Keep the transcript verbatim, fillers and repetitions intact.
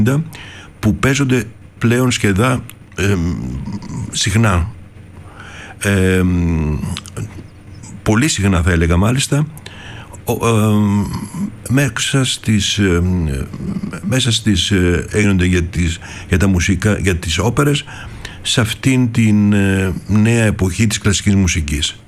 που παίζονται πλέον σχεδά ε, συχνά, ε, πολύ συχνά θα έλεγα μάλιστα, ε, μέσα στις ε, μέσα στις ε, έγινονται για, τις, για τα μουσικά, για τις όπερες, σε αυτήν την ε, νέα εποχή της κλασικής μουσικής.